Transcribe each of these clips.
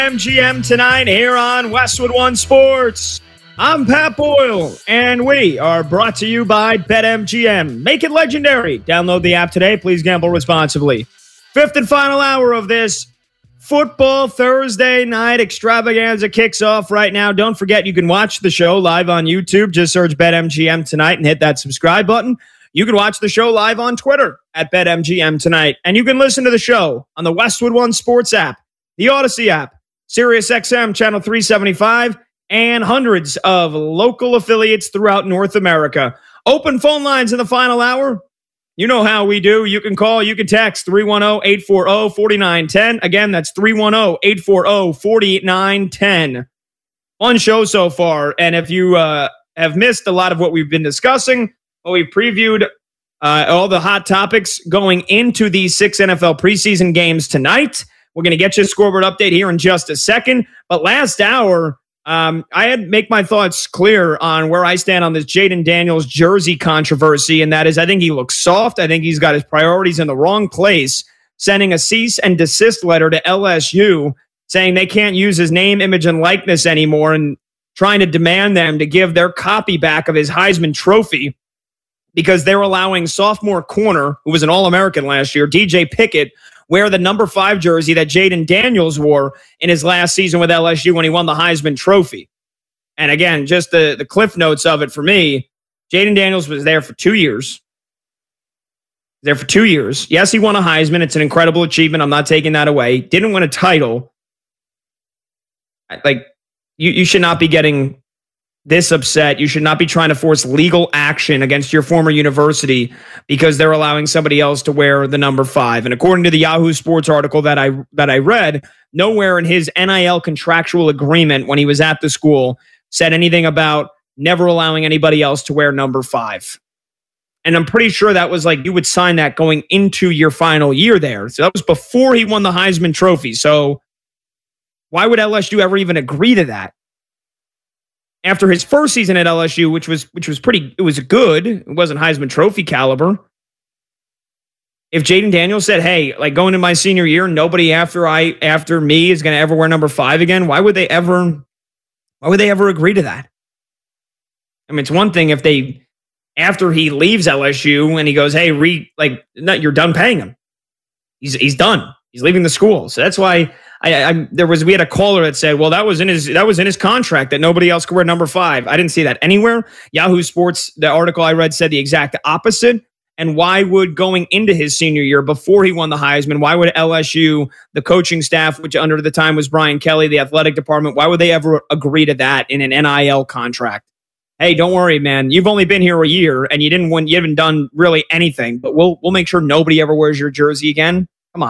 MGM tonight here on Westwood One Sports. I'm Pat Boyle, and we are brought to you by BetMGM. Make it legendary. Download the app today. Please gamble responsibly. Fifth and final hour of this Football Thursday night extravaganza kicks off right now. Don't forget, you can watch the show live on YouTube. Just search BetMGM tonight and hit that subscribe button. You can watch the show live on Twitter at BetMGM tonight. And you can listen to the show on the Westwood One Sports app, the Odyssey app, SiriusXM Channel 375, and hundreds of local affiliates throughout North America. Open phone lines in the final hour. You know how we do. You can call, you can text 310-840-4910. Again, that's 310-840-4910. Fun show so far. And if you have missed a lot of what we've been discussing, we've previewed all the hot topics going into these 6 NFL preseason games tonight. We're going to get you a scoreboard update here in just a second. But last hour, I had to make my thoughts clear on where I stand on this Jayden Daniels jersey controversy. And that is, I think he looks soft. I think he's got his priorities in the wrong place, sending a cease and desist letter to LSU saying they can't use his name, image, and likeness anymore and trying to demand them to give their copy back of his Heisman Trophy because they're allowing sophomore corner, who was an All-American last year, DJ Pickett, wear the number 5 jersey that Jayden Daniels wore in his last season with LSU when he won the Heisman Trophy. And again, just the cliff notes of it for me, Jayden Daniels was there for 2 years. Yes, he won a Heisman. It's an incredible achievement. I'm not taking that away. Didn't win a title. Like, you should not be getting this upset. You should not be trying to force legal action against your former university because they're allowing somebody else to wear the number 5. And according to the Yahoo Sports article that I read, nowhere in his NIL contractual agreement when he was at the school said anything about never allowing anybody else to wear number 5. And I'm pretty sure that was like you would sign that going into your final year there. So that was before he won the Heisman Trophy. So why would LSU ever even agree to that? After his first season at LSU, which was pretty, it was good. It wasn't Heisman Trophy caliber. If Jayden Daniels said, "Hey, like going into my senior year, nobody after me is going to ever wear number 5 again," why would they ever agree to that? I mean, it's one thing if they, after he leaves LSU and he goes, "Hey, no, you're done paying him. He's done. He's leaving the school." So that's why. We had a caller that said, well, that was in his contract that nobody else could wear number 5. I didn't see that anywhere. Yahoo Sports, the article I read said the exact opposite. And why would going into his senior year before he won the Heisman, why would LSU, the coaching staff, which under the time was Brian Kelly, the athletic department, why would they ever agree to that in an NIL contract? Hey, don't worry, man. You've only been here a year and you haven't done really anything, but we'll make sure nobody ever wears your jersey again. Come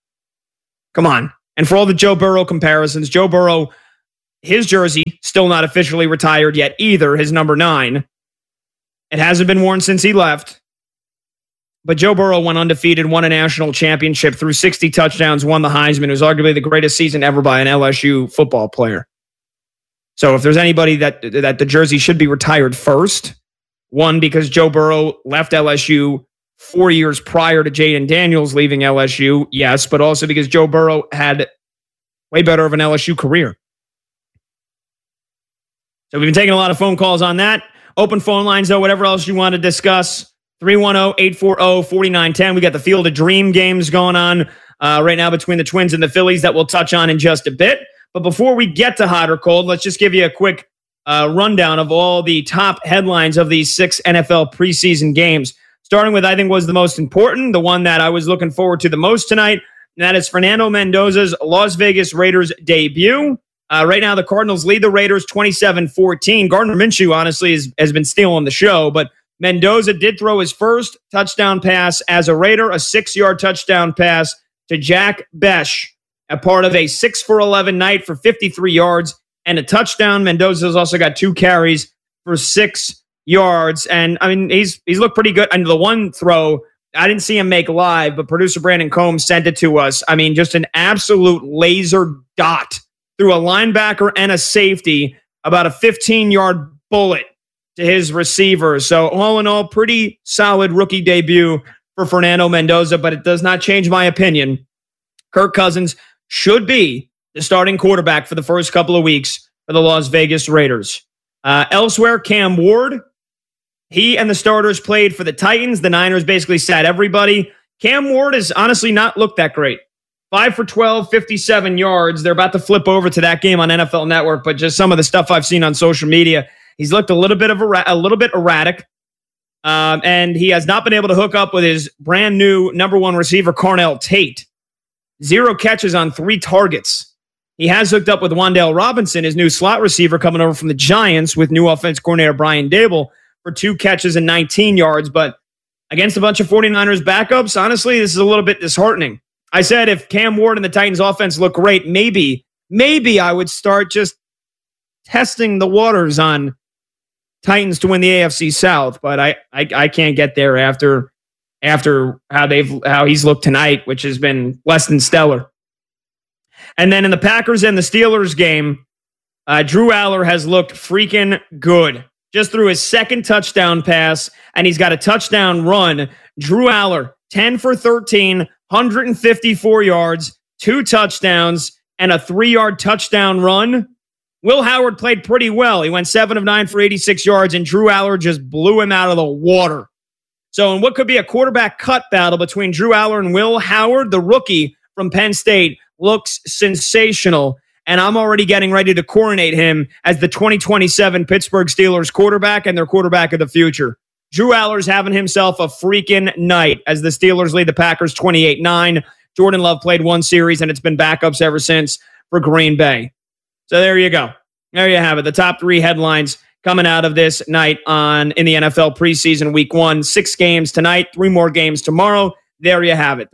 on. And for all the Joe Burrow comparisons, Joe Burrow, his jersey still not officially retired yet either, his number 9. It hasn't been worn since he left. But Joe Burrow went undefeated, won a national championship, threw 60 touchdowns, won the Heisman. It was arguably the greatest season ever by an LSU football player. So if there's anybody that the jersey should be retired first, one, because Joe Burrow left LSU 4 years prior to Jayden Daniels leaving LSU, yes, but also because Joe Burrow had way better of an LSU career. So we've been taking a lot of phone calls on that. Open phone lines, though, whatever else you want to discuss. 310-840-4910. We got the Field of Dream games going on right now between the Twins and the Phillies that we'll touch on in just a bit. But before we get to hot or cold, let's just give you a quick rundown of all the top headlines of these 6 NFL preseason games. Starting with, I think, was the most important, the one that I was looking forward to the most tonight, and that is Fernando Mendoza's Las Vegas Raiders debut. Right now, the Cardinals lead the Raiders 27-14. Gardner Minshew, honestly, has been stealing the show, but Mendoza did throw his first touchdown pass as a Raider, a 6-yard touchdown pass to Jack Besh, a part of a 6-for-11 night for 53 yards and a touchdown. Mendoza's also got 2 carries for 6 yards, and I mean he's looked pretty good. And the one throw I didn't see him make live, but producer Brandon Combs sent it to us. I mean, just an absolute laser dot through a linebacker and a safety, about a 15-yard bullet to his receiver. So all in all, pretty solid rookie debut for Fernando Mendoza, but it does not change my opinion. Kirk Cousins should be the starting quarterback for the first couple of weeks for the Las Vegas Raiders. Elsewhere, Cam Ward, he and the starters played for the Titans. The Niners basically sat everybody. Cam Ward has honestly not looked that great. 5 for 12, 57 yards. They're about to flip over to that game on NFL Network, but just some of the stuff I've seen on social media, he's looked a little bit erratic. And he has not been able to hook up with his brand new number one receiver, Carnell Tate. 0 catches on 3 targets. He has hooked up with Wan'Dale Robinson, his new slot receiver coming over from the Giants with new offense coordinator Brian Dable for 2 catches and 19 yards. But against a bunch of 49ers backups, honestly, this is a little bit disheartening. I said if Cam Ward and the Titans offense look great, maybe I would start just testing the waters on Titans to win the AFC South, but I can't get there after how he's looked tonight, which has been less than stellar. And then in the Packers and the Steelers game, Drew Aller has looked freaking good. Just threw his second touchdown pass, and he's got a touchdown run. Drew Aller, 10 for 13, 154 yards, 2 touchdowns, and a 3-yard touchdown run. Will Howard played pretty well. He went 7 of 9 for 86 yards, and Drew Aller just blew him out of the water. So in what could be a quarterback cut battle between Drew Aller and Will Howard, the rookie from Penn State looks sensational, and I'm already getting ready to coronate him as the 2027 Pittsburgh Steelers quarterback and their quarterback of the future. Drew Aller's having himself a freaking night as the Steelers lead the Packers 28-9. Jordan Love played 1 series, and it's been backups ever since for Green Bay. So there you go. There you have it. The top 3 headlines coming out of this night in the NFL preseason week 1. 6 games tonight, 3 more games tomorrow. There you have it.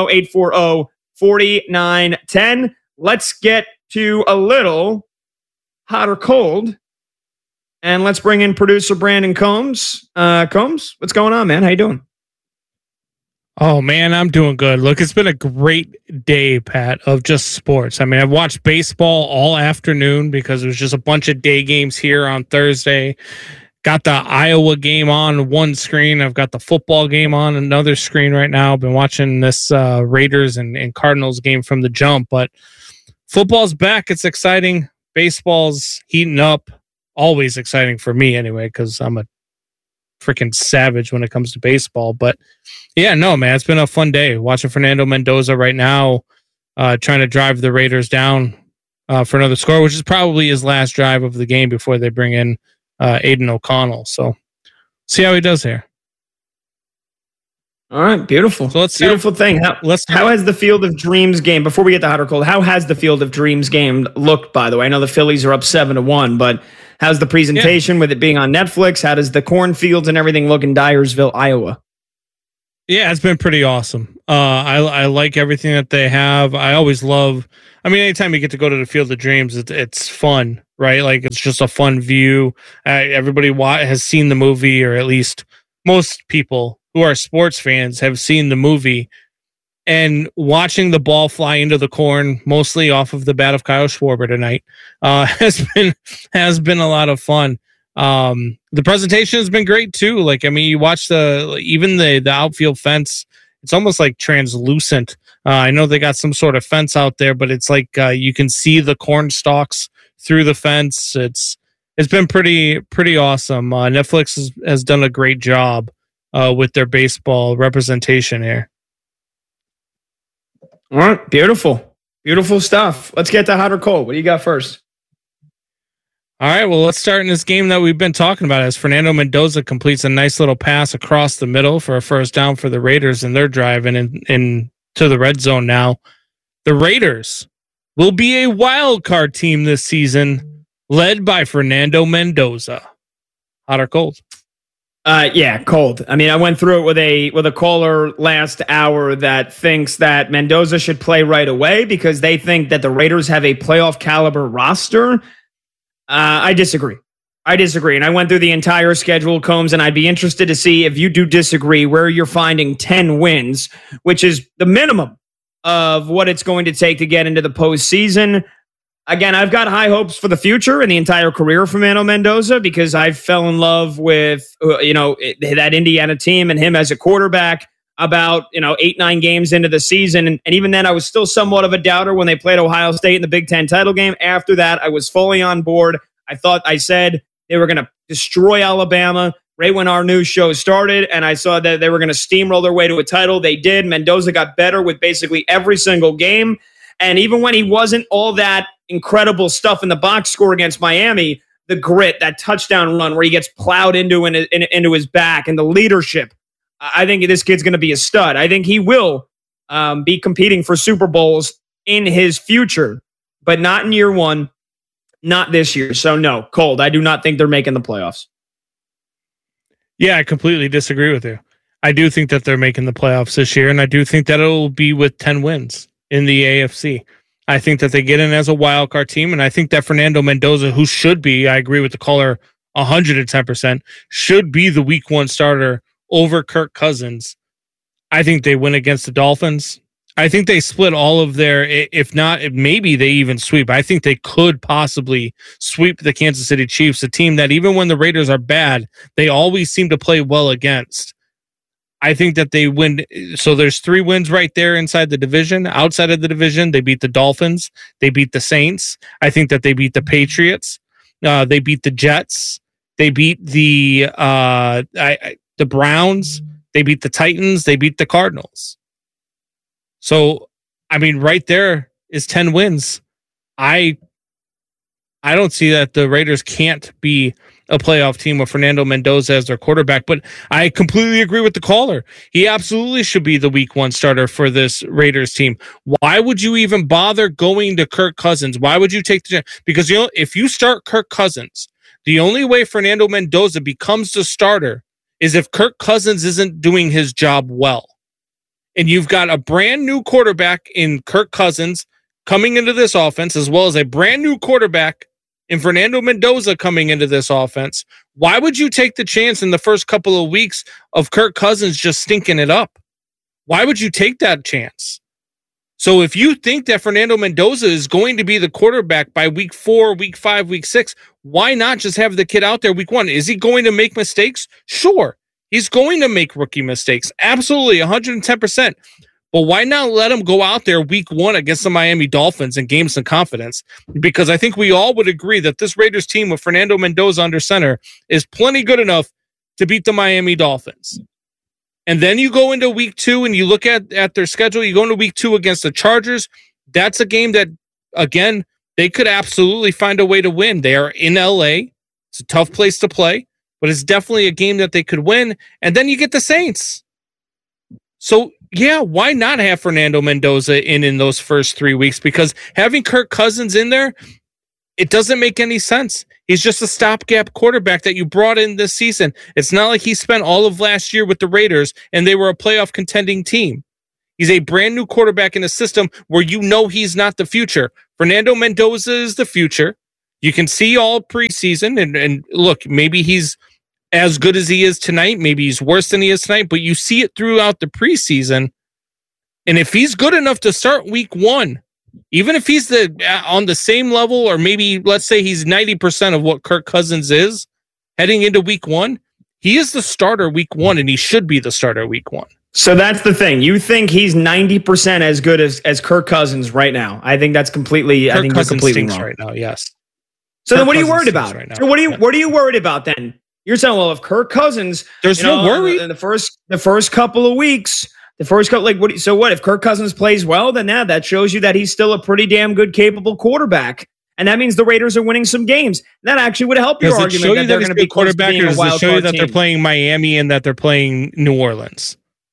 310-840-4910. Let's get to a little hot or cold. And let's bring in producer Brandon Combs. Combs, what's going on, man? How you doing? Oh, man, I'm doing good. Look, it's been a great day, Pat, of just sports. I mean, I've watched baseball all afternoon because it was just a bunch of day games here on Thursday. Got the Iowa game on one screen. I've got the football game on another screen right now. I've been watching this Raiders and Cardinals game from the jump. But football's back. It's exciting. Baseball's heating up. Always exciting for me anyway, because I'm a freaking savage when it comes to baseball. But yeah, no, man, it's been a fun day watching Fernando Mendoza right now, trying to drive the Raiders down for another score, which is probably his last drive of the game before they bring in Aiden O'Connell. So see how he does here. All right, beautiful. So beautiful thing. How has the Field of Dreams game, before we get to hot or cold, how has the Field of Dreams game looked, by the way? I know the Phillies are up 7-1, but how's the presentation with it being on Netflix? How does the cornfields and everything look in Dyersville, Iowa? Yeah, it's been pretty awesome. I like everything that they have. I always love, anytime you get to go to the Field of Dreams, it's fun, right? Like, it's just a fun view. Everybody has seen the movie, or at least most people who are sports fans have seen the movie, and watching the ball fly into the corn, mostly off of the bat of Kyle Schwarber tonight, has been a lot of fun. The presentation has been great too. Like, you watch the outfield fence, it's almost like translucent. I know they got some sort of fence out there, but it's like you can see the corn stalks through the fence. It's been pretty awesome. Netflix has done a great job with their baseball representation here. All right, beautiful stuff. Let's get to hot or cold. What do you got first? All right, well, let's start in this game that we've been talking about as Fernando Mendoza completes a nice little pass across the middle for a first down for the Raiders, and they're driving into the red zone now. The Raiders will be a wild card team this season, led by Fernando Mendoza. Hot or cold? Yeah, cold. I went through it with a caller last hour that thinks that Mendoza should play right away because they think that the Raiders have a playoff caliber roster. I disagree. And I went through the entire schedule, Combs, and I'd be interested to see if you do disagree where you're finding 10 wins, which is the minimum of what it's going to take to get into the postseason. Again, I've got high hopes for the future and the entire career for Fernando Mendoza because I fell in love with that Indiana team and him as a quarterback. about 8-9 games into the season, and even then I was still somewhat of a doubter when they played Ohio State in the Big Ten title game. After that, I was fully on board. I said they were going to destroy Alabama right when our new show started, and I saw that they were going to steamroll their way to a title. They did. Mendoza got better with basically every single game, and even when he wasn't all that incredible stuff in the box score against Miami, the grit, that touchdown run where he gets plowed into his back, and the leadership, I think this kid's going to be a stud. I think he will be competing for Super Bowls in his future, but not in year one, not this year. So no, Cold, I do not think they're making the playoffs. Yeah, I completely disagree with you. I do think that they're making the playoffs this year, and I do think that it'll be with 10 wins in the AFC. I think that they get in as a wild card team, and I think that Fernando Mendoza, who should be, I agree with the caller 110%, should be the week one starter over Kirk Cousins. I think they win against the Dolphins. I think they split all of their, if not, maybe they even sweep. I think they could possibly sweep the Kansas City Chiefs, a team that even when the Raiders are bad, they always seem to play well against. I think that they win. So there's 3 wins right there inside the division. Outside of the division, they beat the Dolphins. They beat the Saints. I think that they beat the Patriots. They beat the Jets. They beat the Browns. They beat the Titans. They beat the Cardinals. So, I mean, right there is 10 wins. I don't see that the Raiders can't be a playoff team with Fernando Mendoza as their quarterback, but I completely agree with the caller. He absolutely should be the week one starter for this Raiders team. Why would you even bother going to Kirk Cousins? Why would you take the chance? Because, if you start Kirk Cousins, the only way Fernando Mendoza becomes the starter is if Kirk Cousins isn't doing his job well. And you've got a brand new quarterback in Kirk Cousins coming into this offense, as well as a brand new quarterback in Fernando Mendoza coming into this offense. Why would you take the chance in the first couple of weeks of Kirk Cousins just stinking it up? Why would you take that chance? So if you think that Fernando Mendoza is going to be the quarterback by week 4, week 5, week 6, why not just have the kid out there week 1? Is he going to make mistakes? Sure. He's going to make rookie mistakes. Absolutely, 110%. But why not let him go out there week 1 against the Miami Dolphins and gain some confidence? Because I think we all would agree that this Raiders team with Fernando Mendoza under center is plenty good enough to beat the Miami Dolphins. And then you go into week 2 and you look at their schedule. You go into week 2 against the Chargers. That's a game that, again, they could absolutely find a way to win. They are in LA. It's a tough place to play, but it's definitely a game that they could win. And then you get the Saints. So, yeah, why not have Fernando Mendoza in those first 3 weeks? Because having Kirk Cousins in there, it doesn't make any sense. He's just a stopgap quarterback that you brought in this season. It's not like he spent all of last year with the Raiders and they were a playoff contending team. He's a brand new quarterback in a system where he's not the future. Fernando Mendoza is the future. You can see all preseason and look, maybe he's as good as he is tonight. Maybe he's worse than he is tonight, but you see it throughout the preseason. And if he's good enough to start week 1, even if he's on the same level, or maybe let's say he's 90% of what Kirk Cousins is heading into week 1, he is the starter week 1, and he should be the starter week 1. So that's the thing. You think he's 90% as good as Kirk Cousins right now? I think that's completely. I think you're completely wrong right now. Yes. So then, what are you worried about? Right now. So what are you worried about then? You're saying, well, if Kirk Cousins, there's no worry in the first couple of weeks. What if Kirk Cousins plays well? Then that shows you that he's still a pretty damn good, capable quarterback, and that means the Raiders are winning some games. That actually would help your argument that they're going to be quarterback, or does it show you that they're playing Miami and that they're playing New Orleans?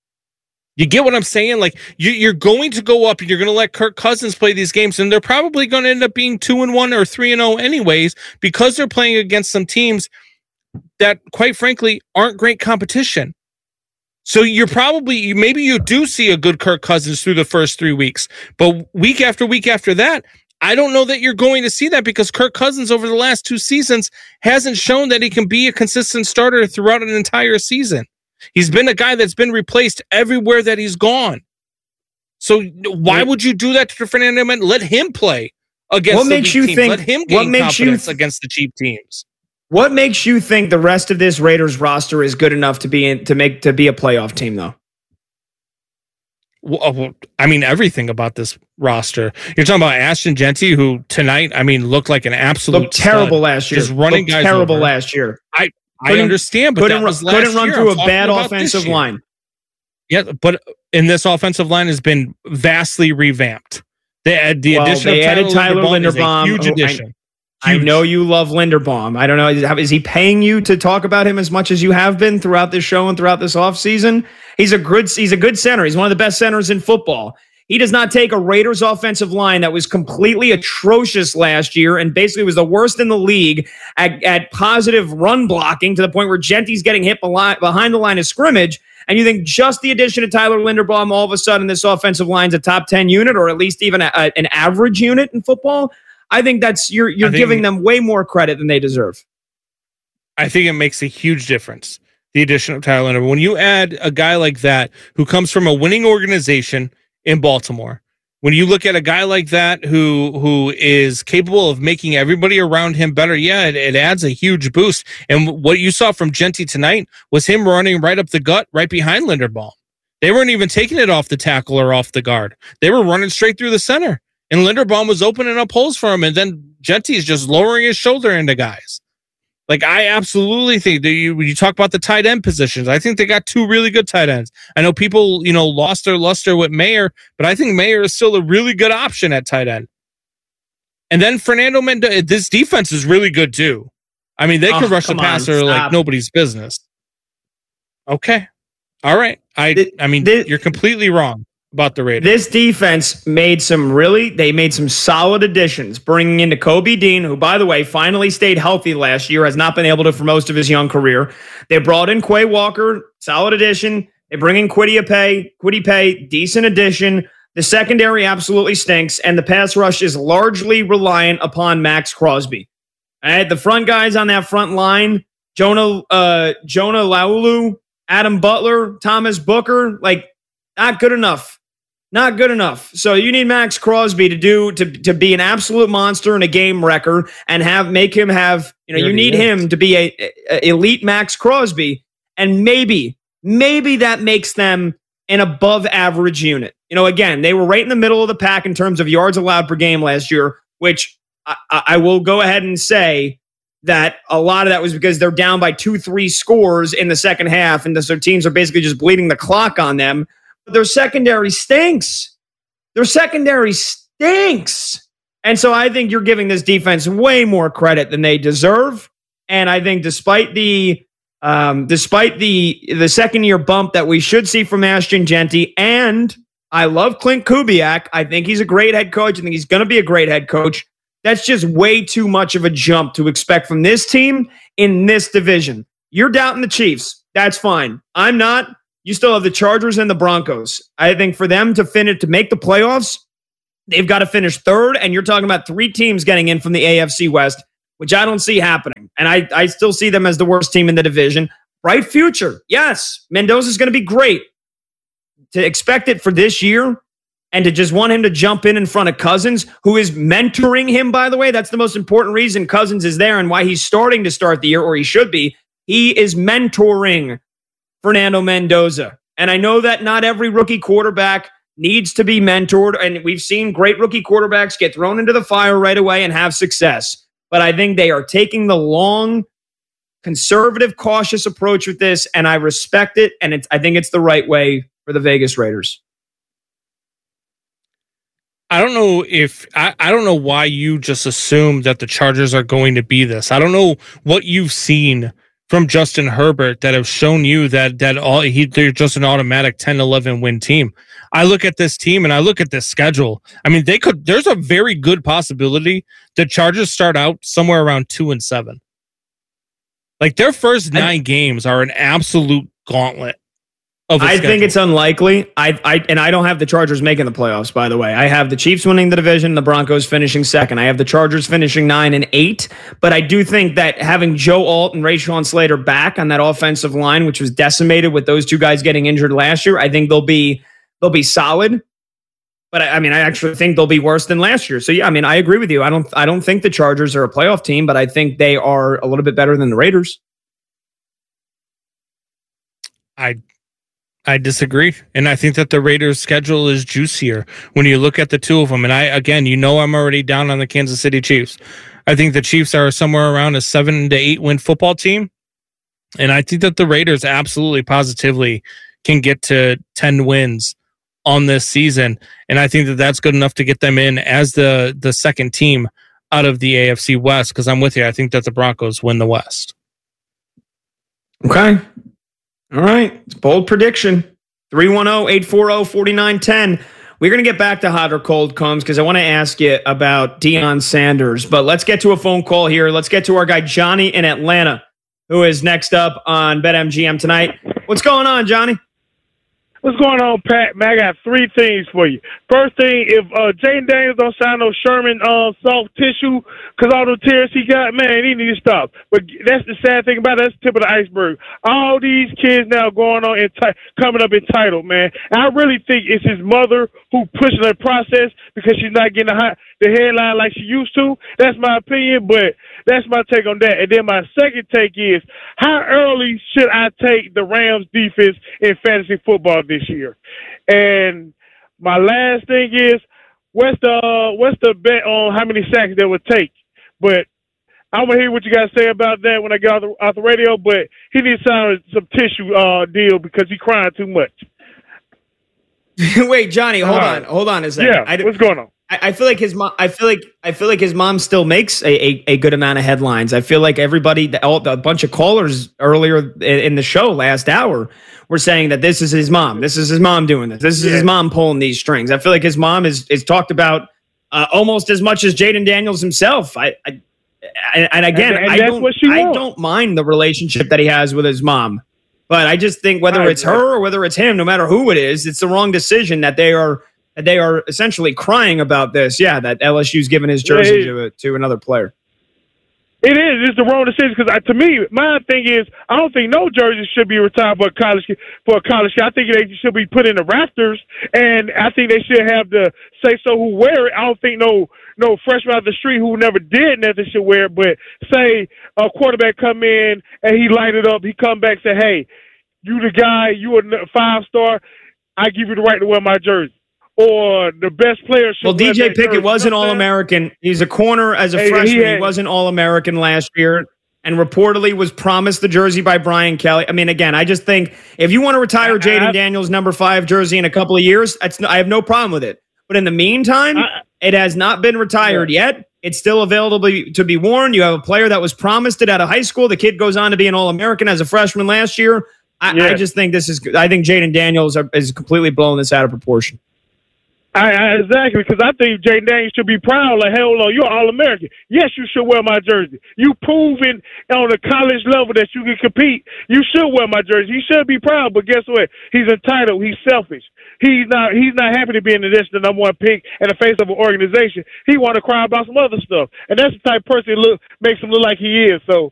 You get what I'm saying? Like you're going to go up and you're going to let Kirk Cousins play these games, and they're probably going to end up being 2-1 or 3-0 anyways, because they're playing against some teams that, quite frankly, aren't great competition. So maybe you do see a good Kirk Cousins through the first 3 weeks, but week after week after that, I don't know that you're going to see that, because Kirk Cousins over the last 2 seasons hasn't shown that he can be a consistent starter throughout an entire season. He's been a guy that's been replaced everywhere that he's gone. So why would you do that to Fernando Mendoza? Let him play against the weak teams. Let him gain confidence against the cheap teams. What makes you think the rest of this Raiders roster is good enough to be a playoff team, though? I mean, everything about this roster. You're talking about Ashton Jeanty, who tonight, I mean, looked like an absolute looked terrible last year. Just running guys terrible over. last year. I understand, but couldn't run through a bad offensive line. Yeah, but in this offensive line has been vastly revamped. The addition of Tyler Linderbaum is a huge addition. I know you love Linderbaum. I don't know. Is he paying you to talk about him as much as you have been throughout this show and throughout this offseason? He's a good center. He's one of the best centers in football. He does not take a Raiders offensive line that was completely atrocious last year and basically was the worst in the league at positive run blocking to the point where Jeanty's getting hit behind the line of scrimmage. And you think just the addition of Tyler Linderbaum, all of a sudden this offensive line's a top 10 unit or at least even an average unit in football? I think you're giving them way more credit than they deserve. I think it makes a huge difference, the addition of Tyler Linderbaum. When you add a guy like that who comes from a winning organization in Baltimore, when you look at a guy like that who is capable of making everybody around him better, yeah, it adds a huge boost. And what you saw from Jeanty tonight was him running right up the gut, right behind Linderbaum. They weren't even taking it off the tackle or off the guard. They were running straight through the center. And Linderbaum was opening up holes for him, and then Jeanty is just lowering his shoulder into guys. Like, I absolutely think that when you talk about the tight end positions, I think they got two really good tight ends. I know people, lost their luster with Mayer, but I think Mayer is still a really good option at tight end. And then Fernando Mendoza, this defense is really good too. I mean, they can rush the passer like nobody's business. Okay. All right. You're completely wrong about the Raiders. This defense made some solid additions, bringing in Kobe Dean, who, by the way, finally stayed healthy last year, has not been able to for most of his young career. They brought in Quay Walker, solid addition. They bring in Kwity Paye, decent addition. The secondary absolutely stinks, and the pass rush is largely reliant upon Max Crosby. All right, the front guys on that front line, Jonah Laulu, Adam Butler, Thomas Booker, not good enough. Not good enough. So you need Max Crosby to be an absolute monster and a game wrecker and make him have, you need him to be a elite Max Crosby. And maybe that makes them an above average unit. Again, they were right in the middle of the pack in terms of yards allowed per game last year, which I will go ahead and say that a lot of that was because they're down by 2-3 scores in the second half. And so teams are basically just bleeding the clock on them. Their secondary stinks. And so I think you're giving this defense way more credit than they deserve. And I think despite the second year bump that we should see from Ashton Jeanty, and I love Clint Kubiak. I think he's a great head coach. I think he's going to be a great head coach. That's just way too much of a jump to expect from this team in this division. You're doubting the Chiefs. That's fine. I'm not. You still have the Chargers and the Broncos. I think for them to make the playoffs, they've got to finish third, and you're talking about 3 teams getting in from the AFC West, which I don't see happening. And I still see them as the worst team in the division. Bright future. Yes, Mendoza's going to be great. To expect it for this year and to just want him to jump in front of Cousins, who is mentoring him, by the way, that's the most important reason Cousins is there and why he's starting to start the year, or he should be. He is mentoring Fernando Mendoza. And I know that not every rookie quarterback needs to be mentored, and we've seen great rookie quarterbacks get thrown into the fire right away and have success. But I think they are taking the long, conservative, cautious approach with this, and I respect it, and I think it's the right way for the Vegas Raiders. I don't know I don't know why you just assume that the Chargers are going to be this. I don't know what you've seen from Justin Herbert that have shown you that they're just an automatic 10-11 win team. I look at this team and I look at this schedule. I mean, there's a very good possibility the Chargers start out somewhere around 2-7. Like, their first 9 games are an absolute gauntlet. I think it's unlikely. I don't have the Chargers making the playoffs, by the way. I have the Chiefs winning the division, the Broncos finishing second. I have the Chargers finishing 9-8. But I do think that having Joe Alt and Rashawn Slater back on that offensive line, which was decimated with those 2 guys getting injured last year, I think they'll be solid. But I actually think they'll be worse than last year. So yeah, I agree with you. I don't think the Chargers are a playoff team, but I think they are a little bit better than the Raiders. I disagree. And I think that the Raiders' schedule is juicier when you look at the two of them. And I'm already down on the Kansas City Chiefs. I think the Chiefs are somewhere around a 7 to 8 win football team. And I think that the Raiders absolutely positively can get to 10 wins on this season. And I think that that's good enough to get them in as the second team out of the AFC West. Because I'm with you. I think that the Broncos win the West. Okay. All right. It's a bold prediction. 310-840-4910. We're going to get back to hot or cold comes because I want to ask you about Deion Sanders. But let's get to a phone call here. Let's get to our guy Johnny in Atlanta, who is next up on BetMGM tonight. What's going on, Johnny? What's going on, Pat? Man, I got three things for you. First thing, if Jaden Daniels don't sign no Sherman soft tissue because all the tears he got, man, he need to stop. But that's the sad thing about it. That's the tip of the iceberg. All these kids now going on coming up entitled, man. And I really think it's his mother who pushing the process because she's not getting the headline like she used to. That's my opinion, but that's my take on that. And then my second take is, how early should I take the Rams defense in fantasy football this year? And my last thing is, what's the bet on how many sacks they would take? But I'm gonna hear what you guys say about that when I get off the radio. But he needs to sign some tissue deal because he's crying too much. Wait, Johnny, hold on a second. Yeah, what's going on? I feel like his mom. I feel like his mom still makes a good amount of headlines. I feel like everybody, a bunch of callers earlier in the show last hour, were saying that this is his mom. This is his mom doing this. This is his mom pulling these strings. I feel like his mom is talked about almost as much as Jaden Daniels himself. I don't mind the relationship that he has with his mom, but I just think whether it's her or whether it's him, no matter who it is, it's the wrong decision that they are essentially crying about this. Yeah, that LSU's given his jersey to another player. It is. It's the wrong decision because to me, my thing is, I don't think no jersey should be retired for a college kid. I think they should be put in the rafters, and I think they should have the say so who wear it. I don't think no freshman out the street who never did nothing should wear it. But say a quarterback come in and he light it up, he come back and say, "Hey, you the guy, you a 5-star. I give you the right to wear my jersey." Or the best player should. Well, DJ Pickett was an All-American. He's a corner as a freshman. He was an All-American last year and reportedly was promised the jersey by Brian Kelly. I mean, again, I just think if you want to retire Jaden Daniels' number 5 jersey in a couple of years, I have no problem with it. But in the meantime, it has not been retired yet. It's still available to be worn. You have a player that was promised it out of high school. The kid goes on to be an All-American as a freshman last year. I just think I think Jaden Daniels is completely blowing this out of proportion. Exactly, because I think Jaden Daniels should be proud. Like, hell no, you're All-American. Yes, you should wear my jersey. You proven on the college level that you can compete. You should wear my jersey. He should be proud. But guess what? He's entitled. He's selfish. He's not happy to be in the number 1 pick in the face of an organization. He want to cry about some other stuff, and that's the type of person makes him look like he is. So